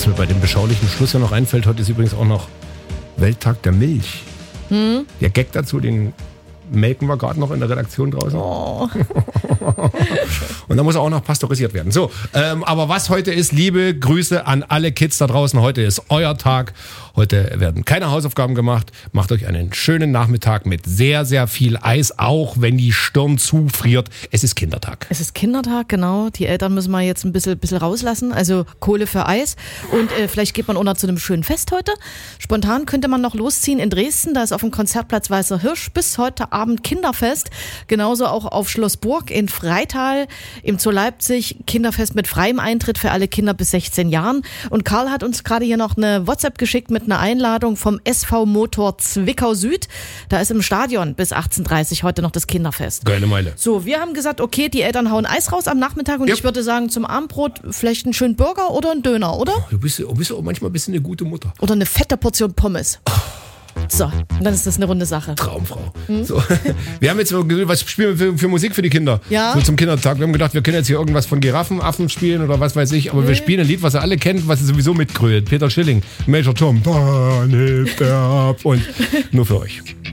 Was mir bei dem beschaulichen Schluss ja noch einfällt, heute ist übrigens auch noch Welttag der Milch. Der Gag dazu, den melken wir gerade noch in der Redaktion draußen. Oh. Und da muss er auch noch pasteurisiert werden. So, aber was heute ist, liebe Grüße an alle Kids da draußen. Heute ist euer Tag. Heute werden keine Hausaufgaben gemacht. Macht euch einen schönen Nachmittag mit sehr, sehr viel Eis, auch wenn die Stirn zufriert. Es ist Kindertag. Es ist Kindertag, genau. Die Eltern müssen wir jetzt ein bisschen rauslassen. Also Kohle für Eis. Und vielleicht geht man auch noch zu einem schönen Fest heute. Spontan könnte man noch losziehen in Dresden. Da ist auf dem Konzertplatz Weißer Hirsch bis heute Abend Kinderfest. Genauso auch auf Schloss Burg in Freital, im Zoo Leipzig. Kinderfest mit freiem Eintritt für alle Kinder bis 16 Jahren. Und Karl hat uns gerade hier noch eine WhatsApp geschickt mit einer Einladung vom SV Motor Zwickau Süd. Da ist im Stadion bis 18:30 heute noch das Kinderfest. Geile Meile. So, wir haben gesagt, okay, die Eltern hauen Eis raus am Nachmittag und ich würde sagen, zum Abendbrot vielleicht einen schönen Burger oder einen Döner, oder? Du bist auch manchmal ein bisschen eine gute Mutter. Oder eine fette Portion Pommes. So, und dann ist das eine runde Sache. Traumfrau. So. Wir haben jetzt so gesagt, was spielen wir für Musik für die Kinder? Ja. So zum Kindertag. Wir haben gedacht, wir können jetzt hier irgendwas von Giraffenaffen spielen oder was weiß ich. Aber wir spielen ein Lied, was ihr alle kennt, was ihr sowieso mitgrölt. Peter Schilling, Major Tom. Und nur für euch.